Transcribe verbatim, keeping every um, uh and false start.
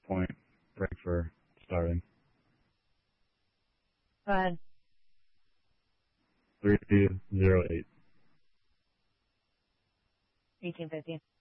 point break for starting. Go ahead. Three zero eight. eighteen fifty.